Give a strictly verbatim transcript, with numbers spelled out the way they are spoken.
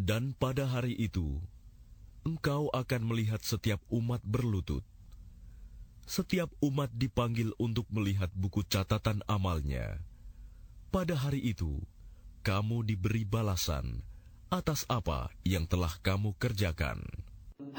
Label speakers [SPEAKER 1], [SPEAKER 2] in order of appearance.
[SPEAKER 1] Dan pada hari itu, engkau akan melihat setiap umat berlutut. Setiap umat dipanggil untuk melihat buku catatan amalnya. Pada hari itu, kamu diberi balasan atas apa yang telah kamu kerjakan.